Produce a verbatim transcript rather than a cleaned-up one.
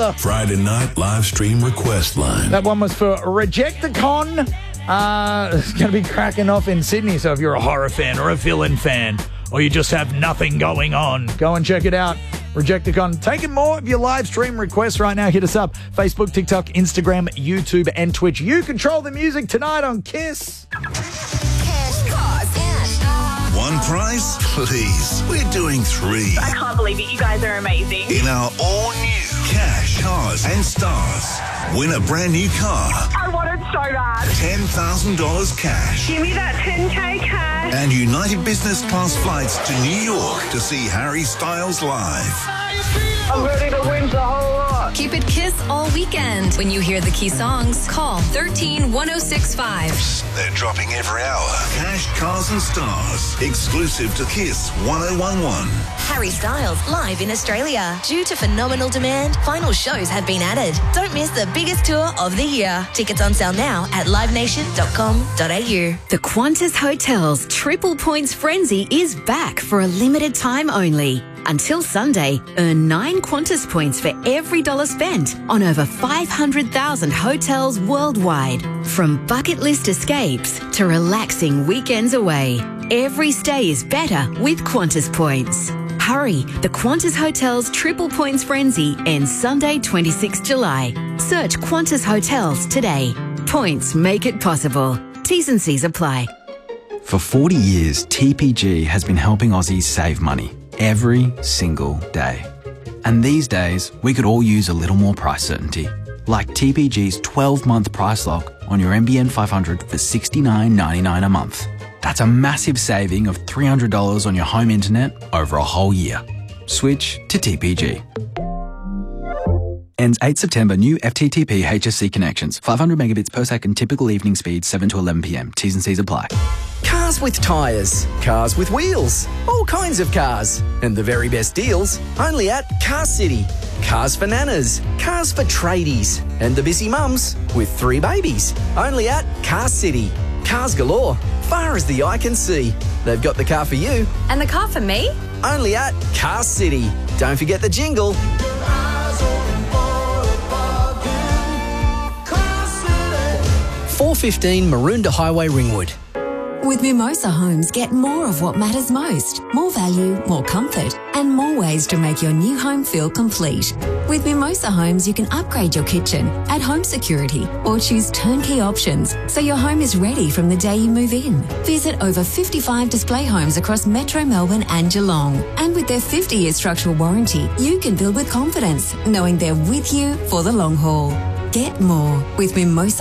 Friday night live stream request line. That one was for Rejecticon. Uh, it's going to be cracking off in Sydney, so if you're a horror fan or a villain fan, or you just have nothing going on, go and check it out. Rejecticon. Taking more of your live stream requests right now. Hit us up. Facebook, TikTok, Instagram, YouTube, and Twitch. You control the music tonight on Kiss. One prize? Please. We're doing three. I can't believe it. You guys are amazing. In our all-new Cash, Cars and Stars. Win a brand new car. I want it so bad. ten thousand dollars cash. Give me that ten K cash. And United Business Class flights to New York to see Harry Styles live. I'm ready to win the whole lot. Keep it Kiss all weekend. When you hear the key songs, call thirteen one oh six five. They're dropping every hour. Cash, Cars and Stars. Exclusive to Kiss one oh one one. Harry Styles live in Australia. Due to phenomenal demand, final shows have been added. Don't miss the biggest tour of the year. Tickets on sale now at live nation dot com dot a u. The Qantas Hotels Triple Points Frenzy is back for a limited time only. Until Sunday, earn nine Qantas points for every dollar spent on over five hundred thousand hotels worldwide. From bucket list escapes to relaxing weekends away, every stay is better with Qantas points. Hurry, the Qantas Hotels Triple Points Frenzy ends Sunday, twenty-sixth of July. Search Qantas Hotels today. Points make it possible. T's and C's apply. For forty years, T P G has been helping Aussies save money every single day. And these days, we could all use a little more price certainty. Like T P G's twelve-month price lock on your N B N five hundred for sixty-nine ninety-nine a month. That's a massive saving of three hundred dollars on your home internet over a whole year. Switch to T P G. Ends eighth of September. New F T T P H S C connections. five hundred megabits per second. Typical evening speed seven to eleven p m. T's and C's apply. Cars with tyres, cars with wheels, all kinds of cars. And the very best deals only at Car City. Cars for nanas, cars for tradies, and the busy mums with three babies. Only at Car City. Cars galore, far as the eye can see. They've got the car for you. And the car for me? Only at Car City. Don't forget the jingle. four fifteen Maroondah Highway, Ringwood. With Mimosa Homes, get more of what matters most. More value, more comfort, and more ways to make your new home feel complete. With Mimosa Homes, you can upgrade your kitchen, add home security, or choose turnkey options so your home is ready from the day you move in. Visit over fifty-five display homes across Metro Melbourne and Geelong. And with their fifty-year structural warranty, you can build with confidence, knowing they're with you for the long haul. Get more with Mimosa